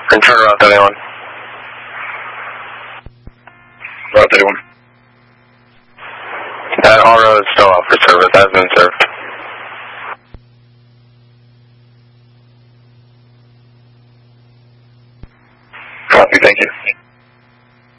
And turn around 31. Route 31. That RO is still out for service, has been served. Copy, thank you.